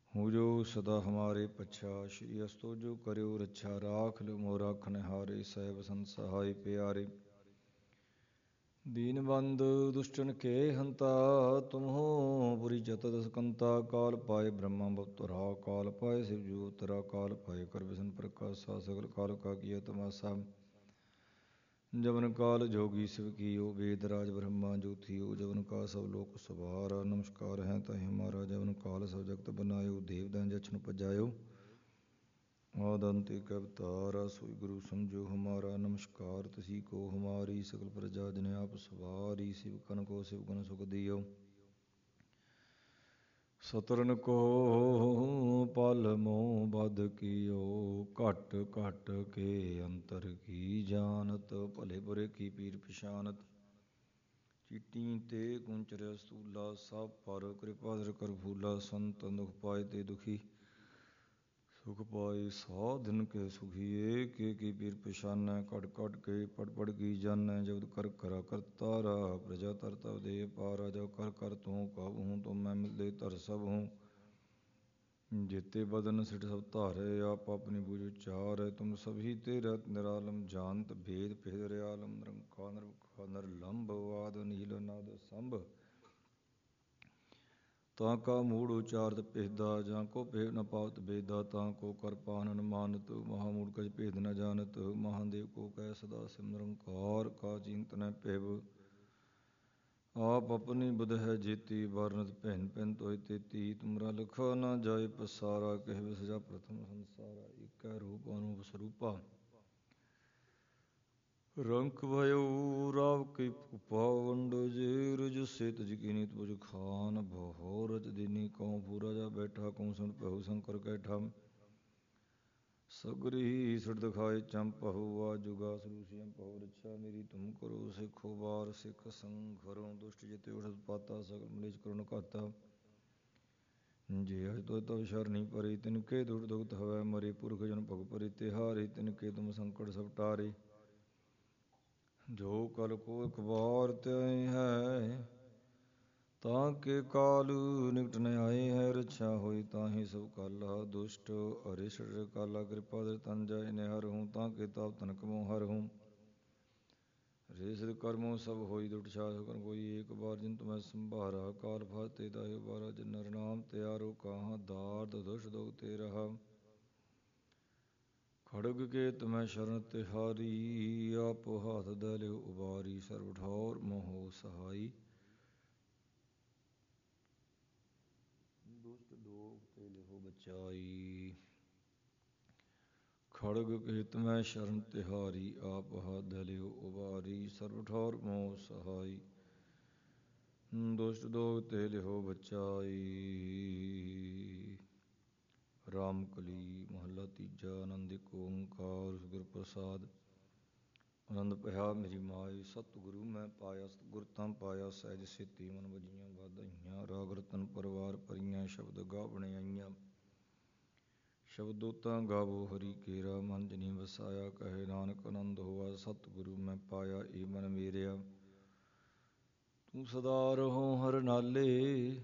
ਹੋ ਜੋ ਸਦਾ ਹਮਾਰੇ ਪਛਾ ਸ਼੍ਰੀ ਅਸਤੋ ਜੋ ਕਰਿਓ ਰੱਛਾ ਰਾਖ ਲਿਓ ਮੋਹ ਰਾਖਣ ਹਾਰੇ ਸਹਿਬ ਸੰਤ ਸਹਾਈ ਪਿਆਰੇ ਦੀਨ ਬੰਦ ਦੁਸ਼ਟਨ ਕੇ ਹੰਤਾ ਤੁਮ ਹੋ ਪੁਰੀ ਚਤੁਰ ਸਕੰਤਾ ਕਾਲ ਪਾਏ ਬ੍ਰਹਮਾ ਬਵਤਰਾ ਕਾਲ ਪਾਏ ਸਿਵ ਜੂ ਉਤਰਾ ਕਾਲ ਪਾਏ ਕਰ ਵਿਸ਼ਨ ਪ੍ਰਕਾਸ਼ਾ ਸਗਲ ਕਾਲ ਕਾ ਕੀਆ ਤਮਾਸਾ ਜਵਨ ਕਾਲ ਜੋਗੀ ਸਿਵ ਕੀਓ ਵੇਦ ਰਾਜ ਬ੍ਰਹਮਾ ਜੋਥੀਓ ਜਵਨ ਕਾ ਸਭ ਲੋਕ ਸਵਾਰਾ ਨਮਸਕਾਰ ਹੈ ਤਹਿ ਹਮਾਰਾ ਜਵਨ ਕਾਲ ਸਭ ਜਗਤ ਬਨਾਇਓ ਦੇਵ ਦੈਨ ਜਛਨ ਪਜਾਇਓ ਆਦੰਤਿ ਕਵਤਾਰਾ ਸੋਈ ਗੁਰੂ ਸਮਝੋ ਹਮਾਰਾ ਨਮਸਕਾਰ ਤਸੀ ਕੋ ਹਮਾਰੀ ਸਗਲ ਪ੍ਰਜਾ ਜਨ ਆਪ ਸਵਾਰੀ ਸਿਵ ਕਨ ਕੋ ਸਿਵ ਗੁਣ ਸੁਖ ਦਿਓ ਸਤਰਨ ਕੋ ਪਲ ਮੋਹ ਬਦ ਕੀਓ ਘਟ ਘਟ ਕੇ ਅੰਤਰ ਕੀ ਜਾਨਤ ਭਲੇ ਬੁਰੇ ਕੀ ਪੀਰ ਪਛਾਨਤ ਚੀਟੀ ਤੇ ਕੁੰਚਰ ਸਤੂਲਾ ਸਭ ਪਰ ਕਿਰਪਾ ਦਰ ਕਰ ਫੂਲਾ ਸੰਤਨ ਦੁਖ ਪਾਏ ਤੇ ਦੁਖੀ ਸੁਖ ਪਾਏ ਸਾਧਨ ਕੇ ਸੁਖੀਏ ਕੀ ਪੀਰ ਪਛਾਨੈ ਘਟ ਘਟ ਕੇ ਪੜ ਪੜ ਕੀ ਜਾਨੈ ਜਬਦ ਕਰ ਕਰਾ ਕਰਤਾਰਾ ਪ੍ਰਜਾ ਤਰ ਤਬ ਦੇ ਪਾਰਾ ਜੋ ਕਰ ਕਰ ਤੂੰ ਕਬ ਹੂੰ ਤੁਮ ਮੈਂ ਮਿਲਦੇ ਧਰ ਸਭ ਹੂੰ जेते बदन सिठ सब धारे आप अपनी बुझ उचार तुम सभी तेरा निरालम जानत भेद भेद रयालम निरंकार निरवकार निरलंब वाद नील नाद संभ ਤਾਂ ਕਾ ਮੂੜ ਉਚਾਰਤ ਭੇਦਾ ਜਾਂ ਕੋ ਭੇਦ ਨ ਪਾਵਤ ਭੇਦਾ ਤਾਂ ਕੋ ਕਰ ਪਾਹਨ ਮਾਨਤ ਮਹਾਮੂੜ ਕਛ ਭੇਦ ਨ ਜਾਣਤ ਮਹਾਦੇਵ ਕੋ ਕਹਿ ਸਦਾ ਸਿਮਰੰਕਾਰ ਕਾ ਚਿੰਤ ਨ ਭਿਵ ਆਪ ਆਪਣੀ ਬੁਧ ਹੈ ਜੇਤੀ ਵਰਨਤ ਭਿੰਨ ਭਿੰਨ ਤੋਇ ਤੇਤੀ ਤੁਮਰਾ ਲਿਖਾ ਨ ਜਾਏ ਪਸਾਰਾ ਕਹਿ ਵਿਸਜਾ ਪ੍ਰਥਮ ਸੰਸਾਰਾ ਏਕੈ ਰੂਪ ਅਨੂਪ ਸਰੂਪਾ ਰੰਕ ਭਇਓ ਰਾਵ ਕੀ ਭੂਪਾ ਵੰਡੋ ਜੇ ਰਜ ਸੇ ਤਜ ਕੀ ਨੀਤ ਬੁਝ ਖਾਨ ਬਹੁ ਰਚ ਦਿਨੀ ਕਉ ਪੂਰਾ ਜਾ ਬੈਠਾ ਕਉ ਸੁਣ ਭਉ ਸ਼ੰਕਰ ਕੈਠਾ ਸਗਰੀ ਸੁਟ ਦਿਖਾਏ ਚੰਪਹੁ ਆ ਜੁਗਾ ਸਰੂਸਿਯੰ ਪਹੁ ਰਛਾ ਮੇਰੀ ਤੁਮ ਕਰੋ ਸਿੱਖੋ ਵਾਰ ਸਿੱਖ ਸੰਘਰੋ ਦੁਸ਼ਟ ਜਿਤੇ ਉਠਤ ਪਾਤਾ ਸਗਲ ਮਲੇਸ਼ ਕਰੁਣ ਘਾਤਾ ਜੇ ਅਜ ਤੋ ਤਵ ਸ਼ਰਣੀ ਪਰੀ ਤਿਨਕੇ ਦੁਟ ਦੁਖਤ ਹਵੈ ਮਰੇ ਪੁਰਖ ਜਨ ਭਗ ਪਰੀ ਤਿਹਾਰੇ ਤਿਨਕੇ ਤੁਮ ਸੰਕਟ ਸਭ ਟਾਰੇ ਜੋ ਕਲ ਕੋ ਇਕ ਵਾਰ ਧਿਆਏ ਹੈ ਤਾਂ ਕੇ ਕਾਲ ਨਿਕਟ ਨ ਆਏ ਹੈ ਰੱਛਾ ਹੋਈ ਤਾਹੀ ਸਭ ਕਾਲਾ ਦੁਸ਼ਟ ਅਰਿਸ਼ਟ ਕਾਲਾ ਕਿਰਪਾ ਦਰ ਤਨ ਜਾਏ ਨਿਹਰ ਹੂੰ ਤਾਂ ਕੇ ਤਾਪ ਤਨਕ ਮੋ ਹਰ ਹੂੰ ਰੇਸਦ ਕਰਮੋ ਸਭ ਹੋਈ ਦੁਟ ਛਾਸ ਕਰ ਕੋਈ ਏਕ ਬਾਰ ਜਿਨ ਤੁਮੈ ਸੰਭਾਰਾ ਕਾਲ ਫਾਤੇ ਦਾਇਓ ਬਾਰਾ ਜਿਨ ਨਰ ਨਾਮ ਤਿਆਰੋ ਕਾਹਾਂ ਦਾਰਦ ਦੁਸ਼ਟ ਦੋਗ ਤੇ ਰਹਾ ਖੜਗ ਕੇ ਤੁਮੈ ਸ਼ਰਨ ਤਿਹਾਰੀ ਆਪ ਹਾਥ ਦੈ ਲਿਓ ਉਬਾਰੀ ਸਰਬ ਠੌਰ ਮੋਹ ਸਹਾਈ ਦੁਸ਼ਟ ਦੋਗ ਤੇ ਲਿਹੋ ਬਚਾਈ ਖੜਗ ਕੇ ਤੁਮੈ ਸ਼ਰਨ ਤਿਹਾਰੀ ਆਪ ਹਾਥ ਦੈ ਲਿਓ ਉਬਾਰੀ ਸਰਬ ਠੌਰ ਮੋਹ ਸਹਾਈ ਦੁਸ਼ਟ ਦੋਗ ਤੇ ਲਿਹੋ ਬਚਾਈ ਰਾਮ ਕਲੀ ਮਹੱਲਾ ਤੀਜਾ ਆਨੰਦ ਏਕ ਓੰਕਾਰ ਗੁਰ ਪ੍ਰਸਾਦ ਆਨੰਦ ਭਇਆ ਮੇਰੀ ਮਾਏ ਸਤਿਗੁਰੂ ਮੈਂ ਪਾਇਆ ਸਤਿਗੁਰ ਤਾਂ ਪਾਇਆ ਸਹਿਜ ਸੇਤੀ ਮਨ ਵਜੀਆਂ ਵਾਧਾਈਆਂ ਰਾਗ ਰਤਨ ਪਰਵਾਰ ਭਰੀਆਂ ਸ਼ਬਦ ਗਾਵਣੇ ਆਈਆਂ ਸ਼ਬਦੋ ਤਾਂ ਗਾਵੋ ਹਰੀ ਕੇਰਾ ਮਨ ਜਨੀ ਵਸਾਇਆ ਕਹੇ ਨਾਨਕ ਆਨੰਦ ਹੋਆ ਸਤਿਗੁਰੂ ਮੈਂ ਪਾਇਆ ਏ ਮਨ ਮੇਰਿਆ ਤੂੰ ਸਦਾ ਰਹੋ ਹਰ ਨਾਲੇ